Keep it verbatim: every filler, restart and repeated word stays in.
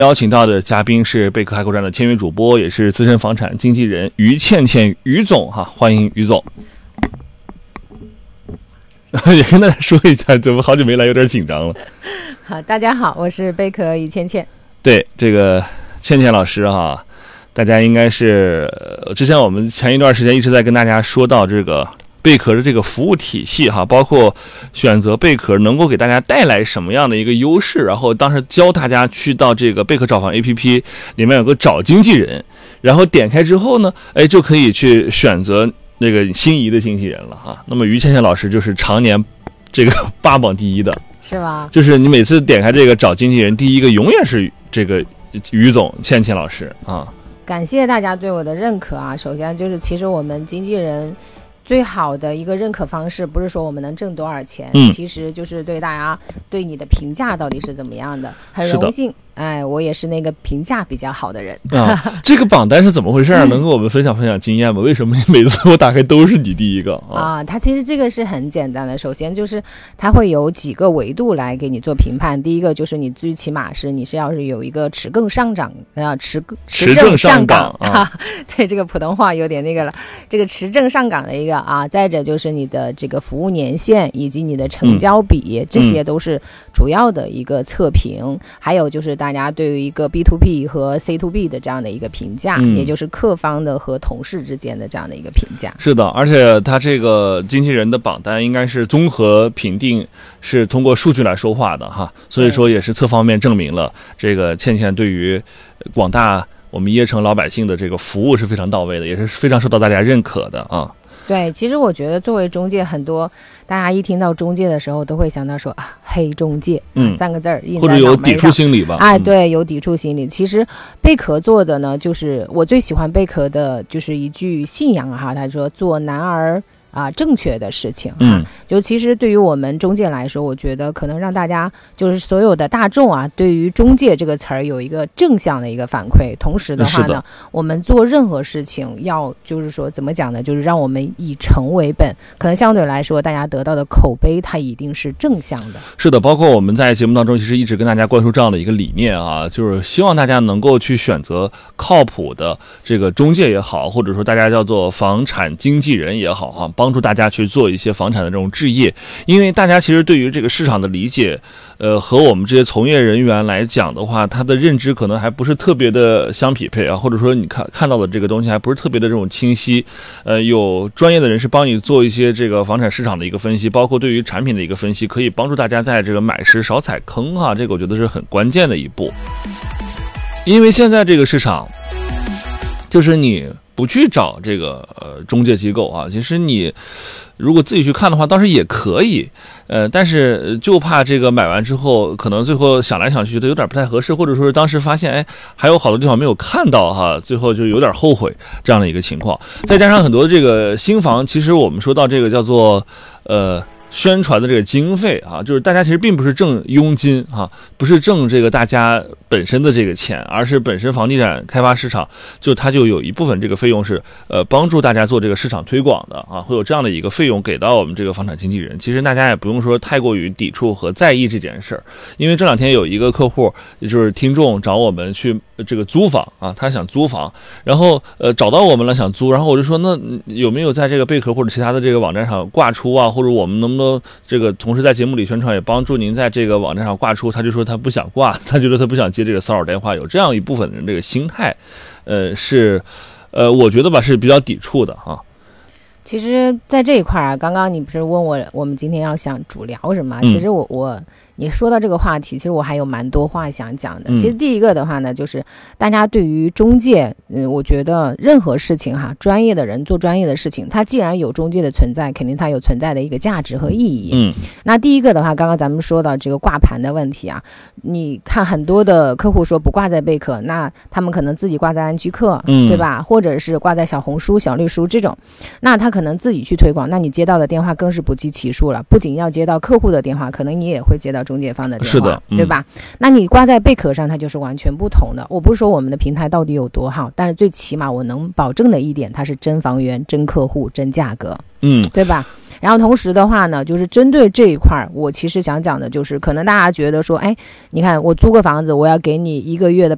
邀请到的嘉宾是贝壳海口站的签约主播，也是资深房产经纪人于倩倩于总哈，欢迎于总。也跟大家说一下，怎么好久没来，有点紧张了。 好，大家好，我是贝壳于倩倩。 对，这个倩倩老师哈，大家应该是之前我们前一段时间一直在跟大家说到这个贝壳的这个服务体系哈，包括选择贝壳能够给大家带来什么样的一个优势，然后当时教大家去到这个贝壳找房 A P P 里面有个找经纪人，然后点开之后呢，哎就可以去选择那个心仪的经纪人了哈。那么于倩倩老师就是常年这个霸榜第一的， 是吧？ 就是你每次点开这个找经纪人，第一个永远是这个于总倩倩老师啊。 感谢大家对我的认可啊！首先就是其实我们经纪人最好的一个认可方式，不是说我们能挣多少钱， 嗯， 其实就是对大家对你的评价到底是怎么样的。很荣幸，哎，我也是那个评价比较好的人啊。这个榜单是怎么回事？能跟我们分享分享经验吗？为什么每次我打开都是你第一个啊？ 啊，它其实这个是很简单的。首先就是它会有几个维度来给你做评判。第一个就是你最起码是你是要是有一个持更上涨啊，持持正上岗啊，对，这个普通话有点那个了。这个持正上岗的一个啊，再者就是你的这个服务年限以及你的成交比， 嗯、 这些都是主要的一个测评。还有就是大家对于一个 B to B 和 C to B 的这样的一个评价，嗯、也就是客方的和同事之间的这样的一个评价。 是的，而且他这个经纪人的榜单应该是综合评定，是通过数据来说话的哈，所以说也是侧方面证明了这个倩倩对于广大我们椰城老百姓的这个服务是非常到位的，也是非常受到大家认可的啊。 对，其实我觉得作为中介，很多大家一听到中介的时候都会想到说啊，黑中介，嗯，三个字儿印在脑门上， 或者有抵触心理吧？ 哎，对，有抵触心理。其实贝壳做的呢，就是我最喜欢贝壳的，就是一句信仰哈，他说做男儿啊，正确的事情，嗯，就其实对于我们中介来说，我觉得可能让大家就是所有的大众啊，对于中介这个词儿有一个正向的一个反馈。同时的话呢，我们做任何事情要就是说怎么讲呢，就是让我们以诚为本，可能相对来说大家得到的口碑它一定是正向的。 是的，包括我们在节目当中其实一直跟大家灌输这样的一个理念啊，就是希望大家能够去选择靠谱的这个中介也好，或者说大家叫做房产经纪人也好啊，帮助大家去做一些房产的这种置业。因为大家其实对于这个市场的理解，呃，和我们这些从业人员来讲的话，他的认知可能还不是特别的相匹配啊，或者说你看看到的这个东西还不是特别的这种清晰。呃，有专业的人士帮你做一些这个房产市场的一个分析，包括对于产品的一个分析，可以帮助大家在这个买时少踩坑啊，这个我觉得是很关键的一步。因为现在这个市场，就是你不去找这个呃中介机构啊，其实你如果自己去看的话，倒是也可以，呃，但是就怕这个买完之后，可能最后想来想去觉得有点不太合适，或者说是当时发现哎还有好多地方没有看到哈，最后就有点后悔这样的一个情况。再加上很多这个新房，其实我们说到这个叫做呃。宣传的这个经费啊，就是大家其实并不是挣佣金啊，不是挣这个大家本身的这个钱，而是本身房地产开发市场就它就有一部分这个费用是呃帮助大家做这个市场推广的啊，会有这样的一个费用给到我们这个房产经纪人。其实大家也不用说太过于抵触和在意这件事儿，因为这两天有一个客户，也就是听众找我们去这个租房啊，他想租房，然后呃找到我们了想租，然后我就说那有没有在这个贝壳或者其他的这个网站上挂出啊，或者我们能不能这个同时在节目里宣传，也帮助您在这个网站上挂出。他就说他不想挂，他觉得他不想接这个骚扰电话，有这样一部分人这个心态，呃是，呃我觉得吧是比较抵触的哈。 其实，在这一块啊，刚刚你不是问我我们今天要想主聊什么？ 嗯、 其实我我。你说到这个话题，其实我还有蛮多话想讲的。其实第一个的话呢，就是大家对于中介，嗯，我觉得任何事情哈，专业的人做专业的事情，他既然有中介的存在，肯定他有存在的一个价值和意义。嗯，那第一个的话，刚刚咱们说到这个挂盘的问题啊，你看很多的客户说不挂在贝壳，那他们可能自己挂在安居客，嗯，对吧？或者是挂在小红书、小绿书这种，那他可能自己去推广，那你接到的电话更是不计其数了。不仅要接到客户的电话，可能你也会接到中介方的电话， 是的，嗯、 对吧？那你挂在贝壳上，它就是完全不同的。我不是说我们的平台到底有多好，但是最起码我能保证的一点，它是真房源、真客户、真价格，嗯，对吧？然后同时的话呢，就是针对这一块，我其实想讲的就是，可能大家觉得说，哎，你看我租个房子，我要给你一个月的